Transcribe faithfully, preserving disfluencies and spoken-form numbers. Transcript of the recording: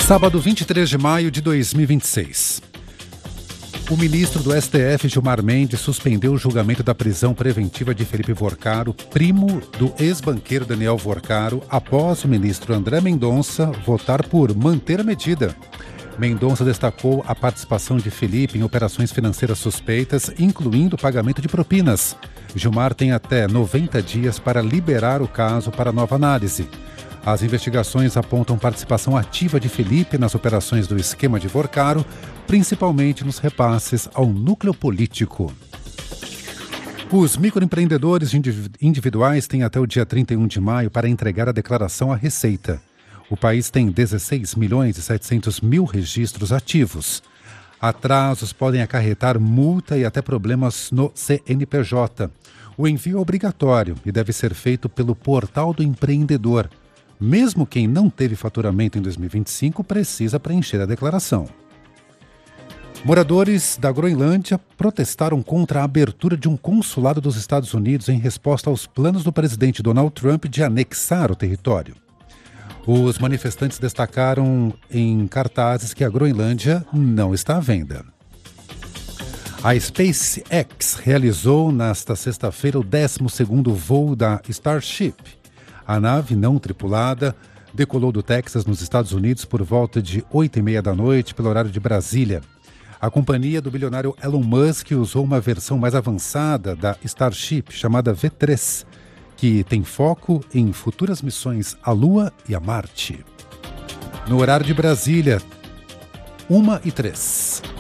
Sábado, vinte e três de maio de dois mil e vinte e seis. O ministro do S T F, Gilmar Mendes, suspendeu o julgamento da prisão preventiva de Felipe Vorcaro, primo do ex-banqueiro Daniel Vorcaro, após o ministro André Mendonça votar por manter a medida. Mendonça destacou a participação de Felipe em operações financeiras suspeitas, incluindo o pagamento de propinas. Gilmar tem até noventa dias para liberar o caso para nova análise. As investigações apontam participação ativa de Felipe nas operações do esquema de Vorcaro, principalmente nos repasses ao núcleo político. Os microempreendedores individuais têm até o dia trinta e um de maio para entregar a declaração à Receita. O país tem dezesseis milhões e setecentos mil registros ativos. Atrasos podem acarretar multa e até problemas no C N P J. O envio é obrigatório e deve ser feito pelo Portal do Empreendedor. Mesmo quem não teve faturamento em dois mil e vinte e cinco precisa preencher a declaração. Moradores da Groenlândia protestaram contra a abertura de um consulado dos Estados Unidos em resposta aos planos do presidente Donald Trump de anexar o território. Os manifestantes destacaram em cartazes que a Groenlândia não está à venda. A SpaceX realizou nesta sexta-feira o décimo segundo voo da Starship. A nave não tripulada decolou do Texas, nos Estados Unidos, por volta de oito e meia da noite, pelo horário de Brasília. A companhia do bilionário Elon Musk usou uma versão mais avançada da Starship, chamada V três, que tem foco em futuras missões à Lua e a Marte. No horário de Brasília, uma e três.